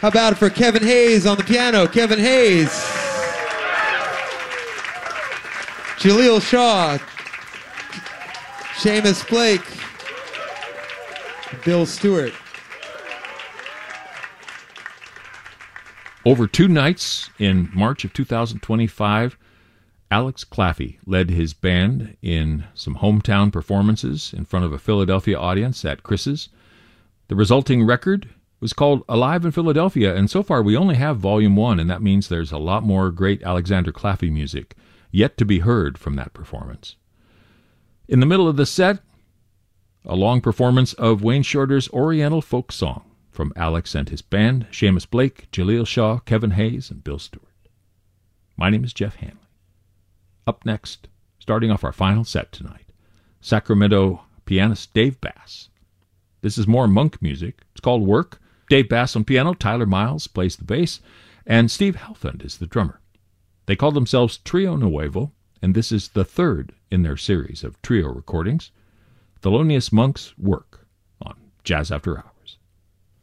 How about it for Kevin Hayes on the piano? Kevin Hayes. Jaleel Shaw. Seamus Blake. Bill Stewart. Over 2 nights in March of 2025, Alex Claffey led his band in some hometown performances in front of a Philadelphia audience at Chris's. The resulting record was called Alive in Philadelphia, and so far we only have Volume 1, and that means there's a lot more great Alexander Claffey music yet to be heard from that performance. In the middle of the set, a long performance of Wayne Shorter's Oriental folk song from Alex and his band, Seamus Blake, Jaleel Shaw, Kevin Hayes, and Bill Stewart. My name is Jeff Hanley. Up next, starting off our final set tonight, Sacramento pianist Dave Bass. This is more monk music. It's called Work. Dave Bass on piano, Tyler Miles plays the bass, and Steve Halfand is the drummer. They call themselves Trio Nuevo, and this is the third in their series of trio recordings, Thelonious Monk's Work on Jazz After Hours.